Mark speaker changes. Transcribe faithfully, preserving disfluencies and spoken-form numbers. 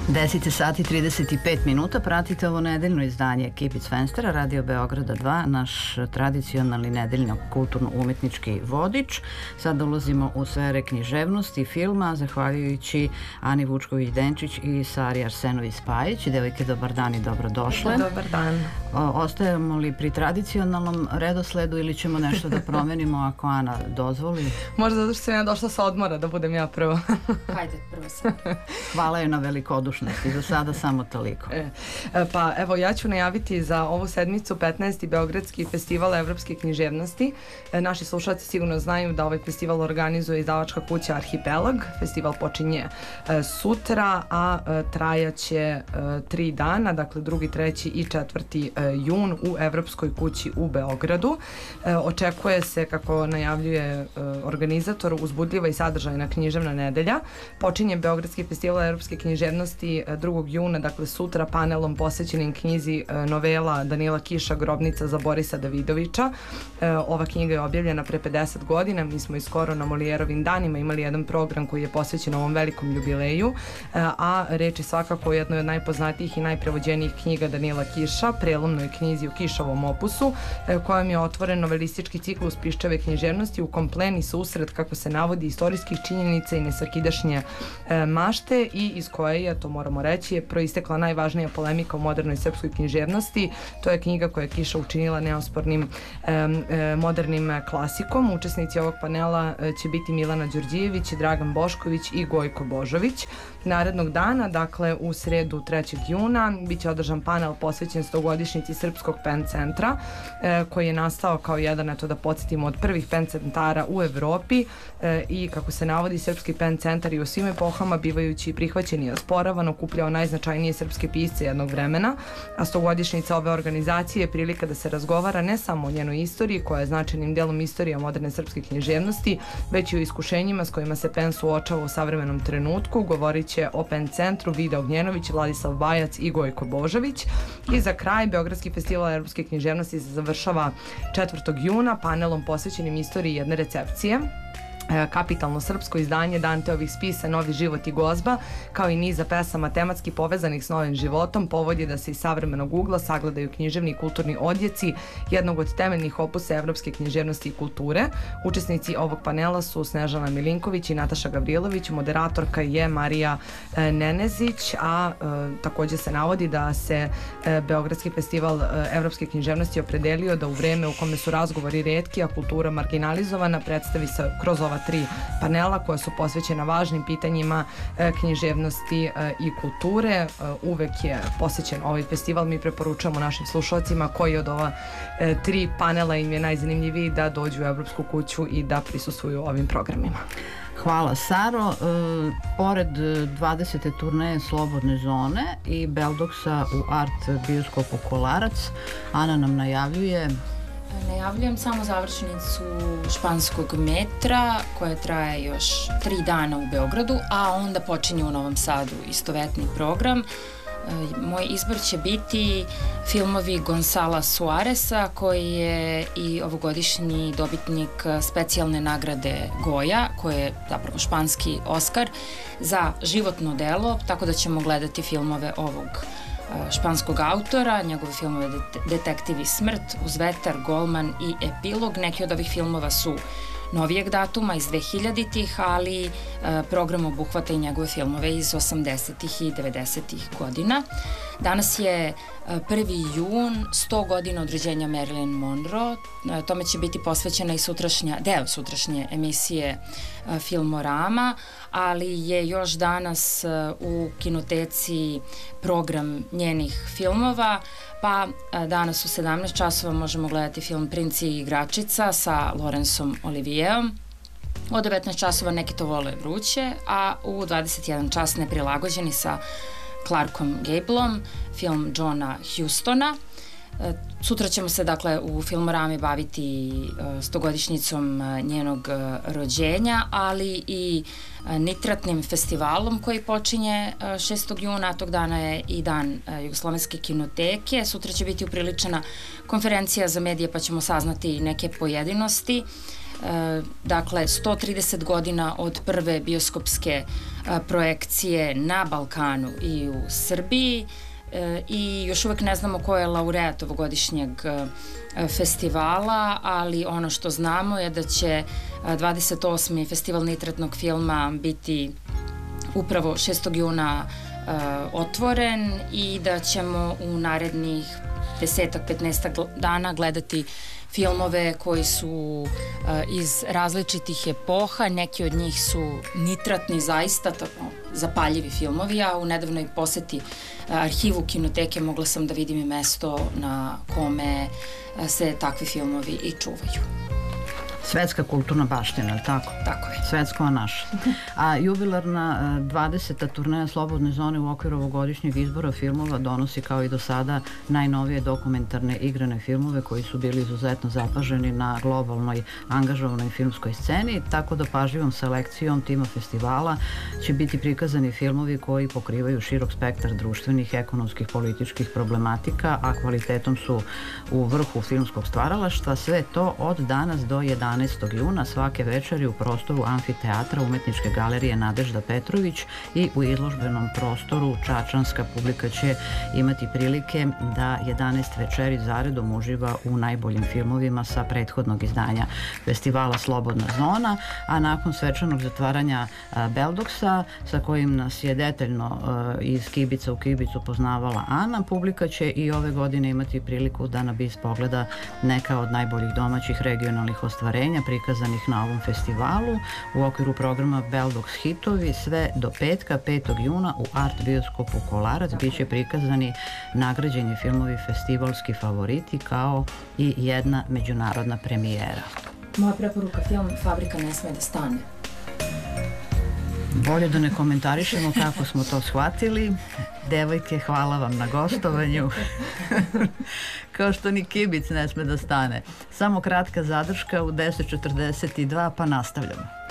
Speaker 1: deset sati trideset pet minuta, pratite ovo nedeljno izdanje Kipic Fenstera, Radio Beograda dva, naš tradicionalni nedeljno kulturno-umetnički vodič. Sada ulazimo u sfere književnosti i filma, zahvaljujući Ani Vučković-Denčić i Sari Arsenović-Spajić. Devojke, dobar dan i dobrodošle.
Speaker 2: Dobar dan.
Speaker 1: O, ostajemo li pri tradicionalnom redosledu ili ćemo nešto da promenimo ako Ana dozvoli?
Speaker 2: Možda zato što sam ja došla sa odmora da budem ja prvo.
Speaker 3: Hajde, prvo sam.
Speaker 1: Hvala joj na velikodušnosti. Za sada samo toliko.
Speaker 2: E, pa evo, ja ću najaviti za ovu sedmicu petnaesti Beogradski festival evropske književnosti. E, naši slušalci sigurno znaju da ovaj festival organizuje izdavačka kuća Arhipelag. Festival počinje e, sutra, a e, trajaće e, tri dana, dakle drugi, treći i četvrti e, jun u Evropskoj kući u Beogradu. E, očekuje se, kako najavljuje e, organizator, uzbudljiva i sadržajna književna nedelja. Počinje Beogradski festival evropske književnosti drugog juna, dakle sutra, panelom posvećenim knjizi novela Danila Kiša Grobnica za Borisa Davidovića. Ova knjiga je objavljena pre pedeset godina, mi smo i skoro na Molijerovim danima imali jedan program koji je posvećen ovom velikom jubileju, a reč je svakako o jednoj od najpoznatijih i najprevođenijih knjiga Danila Kiša, prelomnoj knjizi u Kišovom opusu, kojom je otvoren novelistički ciklus piščeve književnosti u kompleni susret, kako se navodi, istorijskih činjenica i nesvakidašnje mašte, i iz koje je, to moramo reći, je proistekla najvažnija polemika u modernoj srpskoj književnosti. To je knjiga koja je Kiša učinila neospornim e, e, modernim klasikom. Učesnici ovog panela e, će biti Milana Đorđijević, Dragan Bošković i Gojko Božović. Narednog dana, dakle u sredu trećeg juna, bit će održan panel posvećen stogodišnjici Srpskog pen centra, e, koji je nastao kao jedan, eto da podsjetimo, od prvih pen centara u Evropi, e, i kako se navodi, Srpski pen centar i u svim epohama, bivajući prihvaćen i osporavan, okupljao najznačajnije srpske pisce jednog vremena, a stogodišnjica ove organizacije je prilika da se razgovara ne samo o njenoj istoriji, koja je značajnim delom istorije moderne srpske književnosti, već i o iskušenjima s kojima se pen suočava u savremenom trenutku. Govorit će o pen centru Vida Ognjenović, Vladislav Bajac i Gojko Božović. I za kraj, Beogradski festival evropske književnosti se završava četvrtog juna panelom posvećenim istoriji jedne recepcije. Kapitalno srpsko izdanje Danteovih spisa Novi život i gozba, kao i niza pesama tematski povezanih s novim životom, povod je da se iz savremenog ugla sagledaju književni i kulturni odjeci jednog od temeljnih opusa evropske književnosti i kulture. Učesnici ovog panela su Snežana Milinković i Nataša Gavrilović, moderatorka je Marija e, Nenezić, a e, takođe se navodi da se e, Beogradski festival e, evropske književnosti opredelio da u vreme u kome su razgovori retki, a kultura marginalizovana, predstavi se kroz ova tri panela koja su posvećena važnim pitanjima e, književnosti e, i kulture. E, uvek je posvećen ovaj festival. Mi preporučujemo našim slušalcima koji od ova e, tri panela im je najzanimljiviji da dođu u Evropsku kuću i da prisustvuju ovim programima.
Speaker 1: Hvala, Saro. E, pored dvadesete turneje Slobodne zone i Beldoksa u Art bioskopu Kolarac, Ana nam najavljuje...
Speaker 3: Najavljujem samo završnicu Španskog metra, koja traje još tri dana u Beogradu, a onda počinje u Novom Sadu istovetni program. Moj izbor će biti filmovi Gonzala Suareza, koji je i ovogodišnji dobitnik specijalne nagrade Goja, koji je zapravo španski Oskar za životno delo, tako da ćemo gledati filmove ovog španskog autora, njegove filmove Detektiv i smrt, Uz vetar, Golman i Epilog. Neki od ovih filmova su novijeg datuma, iz dvehiljaditih, ali e, program obuhvata i njegove filmove iz osamdesetih i devedesetih godina. Danas je prvi jun, sto godina od rođenja Marilyn Monroe. E, tome će biti posvećena i sutrašnja, deo sutrašnje emisije e, Filmorama, ali je još danas e, u kinoteci program njenih filmova, pa e, danas u sedamnaest časova možemo gledati film Princi i igračica sa Laurence Olivierom. Od devetnaest časova Neki to vole vruće, a u dvadeset jedan čas Neprilagođeni sa Clarkom Gableom, film Johna Hustona. Sutra ćemo se, dakle, u Filmorami baviti stogodišnjicom njenog rođenja, ali i Nitratnim festivalom koji počinje šestog juna, a tog dana je i dan Jugoslovenske kinoteke. Sutra će biti upriličena konferencija za medije, pa ćemo saznati neke pojedinosti. dakle sto trideset godina od prve bioskopske projekcije na Balkanu i u Srbiji, i još uvek ne znamo ko je laureat ovogodišnjeg festivala, ali ono što znamo je da će dvadeset osmi festival nitratnog filma biti upravo šestog juna otvoren i da ćemo u narednih desetak, petnaestak dana gledati filmove koji su iz različitih epoha. Neki od njih su nitratni, zaista zapaljivi filmovi, a u nedavnoj poseti arhivu kinoteke mogla sam da vidim i mesto na kome se takvi filmovi i čuvaju.
Speaker 1: Svetska kulturna baština, ali tako?
Speaker 3: Tako je.
Speaker 1: Svetsko, a naša. A jubilarna dvadeseta turneja Slobodne zone u okviru ovogodišnjeg izbora filmova donosi kao i do sada najnovije dokumentarne igrane filmove koji su bili izuzetno zapaženi na globalnoj angažovanoj filmskoj sceni, tako da pažljivom selekcijom tima festivala će biti prikazani filmovi koji pokrivaju širok spektar društvenih, ekonomskih, političkih problematika, a kvalitetom su u vrhu filmskog stvaralaštva. Sve to od danas do jedanaestog juna svake večeri u prostoru Amfiteatra Umetničke galerije Nadežda Petrović i u izložbenom prostoru Čačanska publika će imati prilike da jedanaest večeri zaredom uživa u najboljim filmovima sa prethodnog izdanja festivala Slobodna zona, a nakon svečanog zatvaranja Beldoksa, sa kojim nas je detaljno iz kibica u kibicu poznavala Ana, publika će i ove godine imati priliku da na bis pogleda neka od najboljih domaćih regionalnih ostvarenja prikazanih na ovom festivalu u okviru programa Beldoks hitovi. Sve do petka, petog juna u Art bioskopu Kolarac biće prikazani nagrađeni filmovi festivalski favoriti kao i jedna međunarodna premijera.
Speaker 3: Moja preporuka film Fabrika ne sme da stane.
Speaker 1: Bolje da ne komentarišemo kako smo to shvatili. Devojke, hvala vam na gostovanju. Kao što ni kibic ne sme da stane. Samo kratka zadrška u deset četrdeset dva, pa nastavljamo.